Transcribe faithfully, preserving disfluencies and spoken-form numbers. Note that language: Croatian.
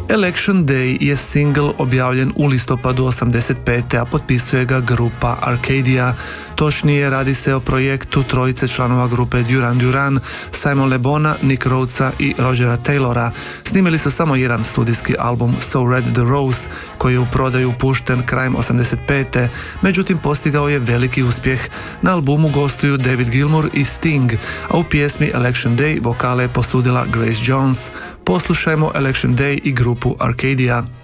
Election Day je single objavljen u listopadu osamdeset pete. a potpisuje ga grupa Arcadia. Točnije, radi se o projektu trojice članova grupe Duran Duran, Simon Le Bona, Nick Rhodesa i Rogera Taylora. Snimili su samo jedan studijski album So Red the Rose, koji je u prodaju pušten krajem osamdeset pete. Međutim, postigao je veliki uspjeh. Na albumu gostuju David Gilmour i Sting, a u pjesmi Election Day vokale je posudila Grace Jones. Poslušajmo Election Day i grupu Arcadia.